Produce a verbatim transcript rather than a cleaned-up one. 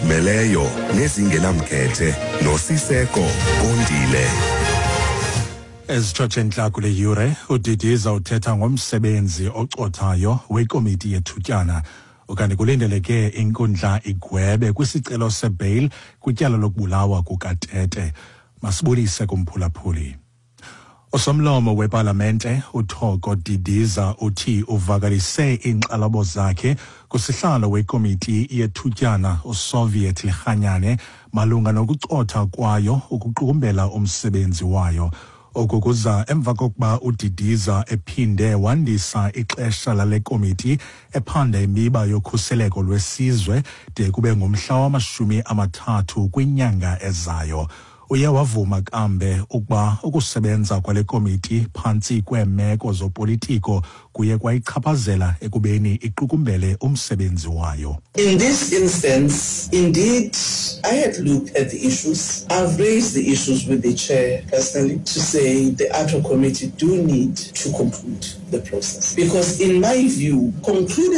ezizimeleyo nezingenamkhethe noSiseko Gondile. Ezitshotshe enhla kule yure uDidiza uthetha ngomsebenzi ocothayo wekomiti yethutyana okanye kulindeleke inkundla igwebe kwisicelo sebail kutyala lokubulawa kukaTete. Masibulise kumphulaphuli. Osomlomo weParlamente uThoko Didiza uthi uvakalise inkxalabo zakhe kusihlalo wekomiti yethutyana uSoviet Lirhanyane malunga nokucotha kwayo ukuqukumbela umsebenzi wayo. Okukuza emva kokuba uDidiza ephinde wandisa ixesha lale komiti ephanda imiba yokhuseleko lwesizwe de kube ngumhla wamashumi amathathu kwinyanga ezayo. Uye wavuma kambe ukuba ukusebenza kwale komiti phantsi kweemeko zopolitiko kuye kwayichaphazela ekubeni iqukumbele umsebenzi wayo. In this instance, indeed, I had looked at the issues. I've raised the issues with the chair personally to say the ad hoc committee do need to conclude the process. Because in my view, concluding